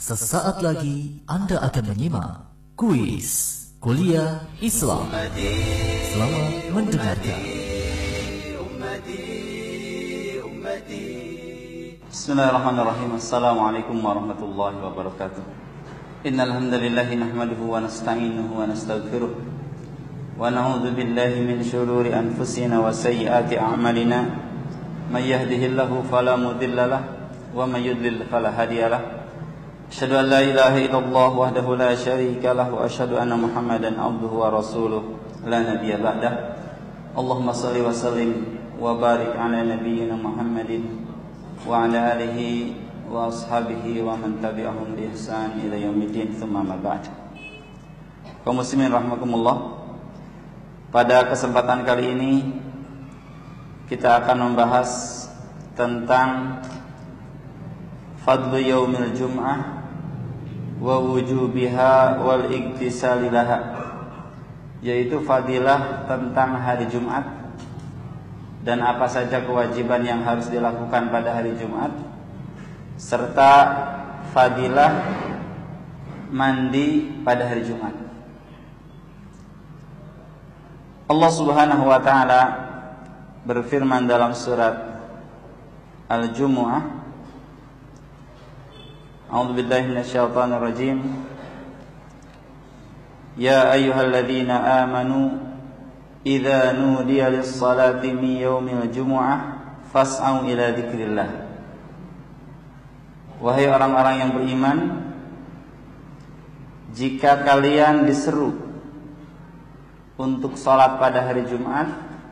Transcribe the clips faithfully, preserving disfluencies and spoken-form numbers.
Sesaat lagi Anda akan menyimak kuis Kuliah Islam. Selamat mendengarkan. Bismillahirrahmanirrahim. Assalamualaikum warahmatullahi wabarakatuh. Innal hamdalillah nahmaduhu wa nasta'inuhu wa nastaghfiruh wa na'udzu billahi min shururi anfusina wa sayyiati a'malina. May yahdihillahu fala mudilla lahu wa may yudlil fala hadiyalah. Asyhadu an la ilaha illallah wahdahu la syarika lahu wa asyhadu anna Muhammadan abduhu wa rasuluh la nabiyya ba'dah. Allahumma shalli wa sallim wa barik ala nabiyyina Muhammadin wa ala alihi wa ashabihi wa man tabi'ahum bi ihsan ila yaumiddin, tsumma ma ba'd. Kaum muslimin rahimakumullah, pada kesempatan kali ini kita akan membahas tentang fadlu yaumil jum'ah wa wujubiha wal iktisali laha, yaitu fadilah tentang hari Jumat dan apa saja kewajiban yang harus dilakukan pada hari Jumat, serta fadilah mandi pada hari Jumat. Allah Subhanahu wa taala berfirman dalam surat Al-Jumu'ah, A'udzu billahi minasyaitonir rajim. Ya ayyuhalladzina amanu idza nudiya lis-salati min yaumil jumu'ah fas'au ila dzikrillah. Wahai orang-orang yang beriman, jika kalian diseru untuk salat pada hari Jumat,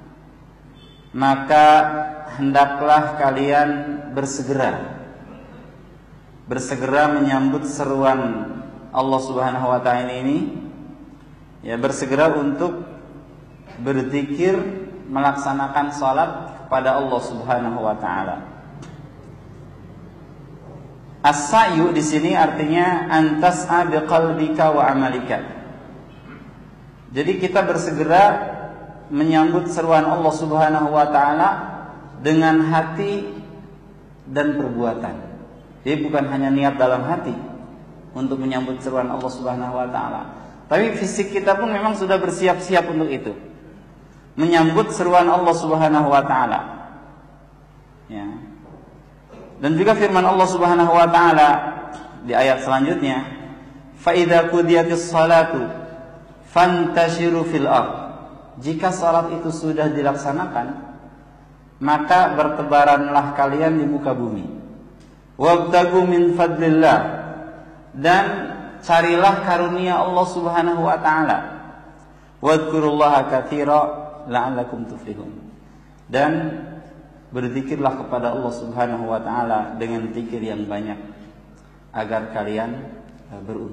maka hendaklah kalian bersegera bersegera menyambut seruan Allah Subhanahu wa taala ini, ya, bersegera untuk berzikir, melaksanakan salat kepada Allah Subhanahu wa taala. As-sa'yu di sini artinya antas'a biqalbika wa amalika. Jadi kita bersegera menyambut seruan Allah Subhanahu wa taala dengan hati dan perbuatan. Jadi bukan hanya niat dalam hati untuk menyambut seruan Allah Subhanahu wa taala, tapi fisik kita pun memang sudah bersiap-siap untuk itu, menyambut seruan Allah Subhanahu wa taala. Ya. Dan juga firman Allah Subhanahu wa taala di ayat selanjutnya, fa idza qudiyatis salatu fantashiru fil ardh. Jika salat itu sudah dilaksanakan, maka bertebaranlah kalian di muka bumi. Wabtagu min fadlillah, dan carilah karunia Allah Subhanahu wa taala. Wadhkurullaha katsira la'allakum tuflihun, dan berzikirlah kepada Allah Subhanahu wa taala dengan zikir yang banyak agar kalian beruntung.